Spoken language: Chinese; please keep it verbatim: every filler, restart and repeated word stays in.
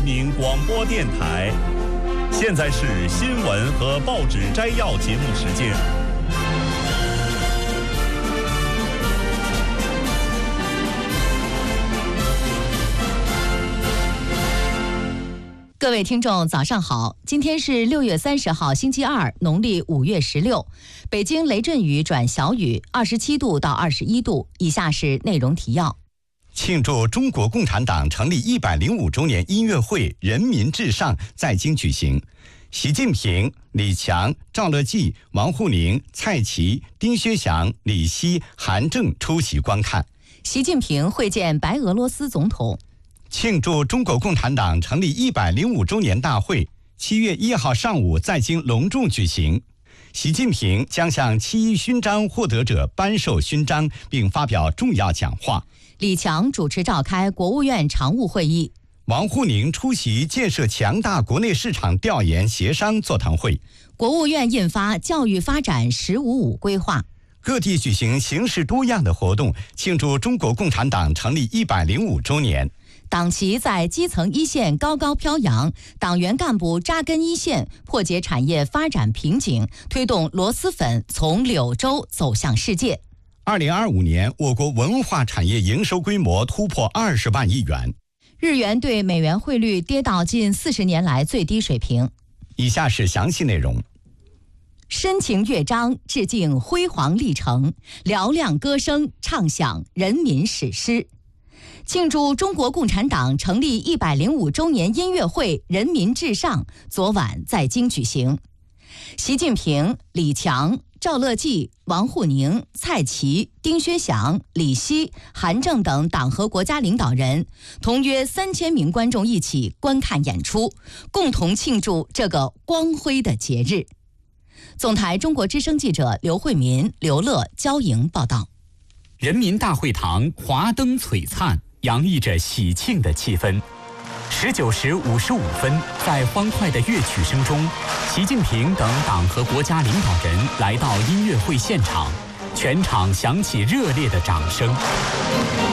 民广播电台。现在是新闻和报纸摘要节目时间。 各位听众早上好，今天是六月三十号星期二，农历五月十六，北京雷阵雨转小雨，二十七度到二十一度。以下是内容提要。 庆祝中国共产党成立一百零五周年音乐会人民至上在京举行，习近平、李强、赵乐际、王沪宁、蔡奇、丁薛祥、李希、韩正出席观看。 习近平会见白俄罗斯总统。 庆祝中国共产党成立一百零五周年大会七月一号上午在京隆重举行，习近平将向七一勋章获得者颁授勋章并发表重要讲话。 李强主持召开国务院常务会议。 王沪宁出席建设强大国内市场调研协商座谈会。 国务院印发教育发展“十五五”规划。 各地举行形式多样的活动，庆祝中国共产党成立一百零五周年。 党旗在基层一线高高飘扬，党员干部扎根一线，破解产业发展瓶颈，推动螺蛳粉从柳州走向世界。 二零二五年，我国文化产业营收规模突破二十万亿元。 日元对美元汇率跌到近四十年来最低水平。 以下是详细内容。 深情乐章致敬辉煌历程，嘹亮歌声唱响人民史诗。庆祝中国共产党成立一百零五周年音乐会人民至上昨晚在京举行。习近平、李强、赵乐际、王沪宁、蔡奇、丁薛祥、李希、韩正等党和国家领导人同约三千名观众一起观看演出，共同庆祝这个光辉的节日。总台中国之声记者刘慧民、刘乐、焦莹报道。 人民大会堂华灯璀璨，洋溢着喜庆的气氛。十九时五十五分，在欢快的乐曲声中，习近平等党和国家领导人来到音乐会现场，全场响起热烈的掌声。